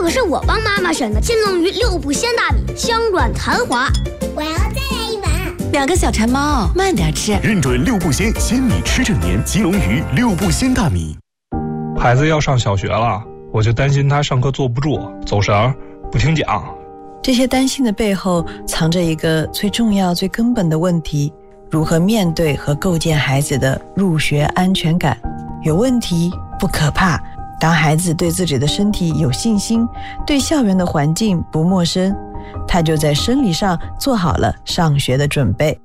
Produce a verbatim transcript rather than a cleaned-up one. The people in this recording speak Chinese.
可是我帮妈妈选的金龙鱼六步鲜大米，香软弹滑。 我要再来一碗。 两个小馋猫，慢点吃。 认准六步鲜，鲜米吃正年，金龙鱼六步鲜大米。 孩子要上小学了，我就担心他上课坐不住，走神，不听讲。 这些担心的背后，藏着一个最重要、最根本的问题：如何面对和构建孩子的入学安全感？有问题不可怕，当孩子对自己的身体有信心，对校园的环境不陌生，他就在生理上做好了上学的准备。